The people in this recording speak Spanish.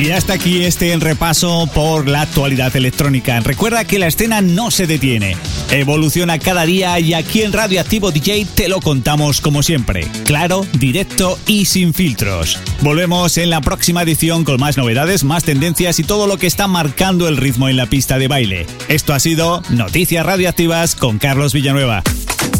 Y hasta aquí este repaso por la actualidad electrónica. Recuerda que la escena no se detiene, evoluciona cada día y aquí en Radioactivo DJ te lo contamos como siempre. Claro, directo y sin filtros. Volvemos en la próxima edición con más novedades, más tendencias y todo lo que está marcando el ritmo en la pista de baile. Esto ha sido Noticias Radioactivas con Carlos Villanueva.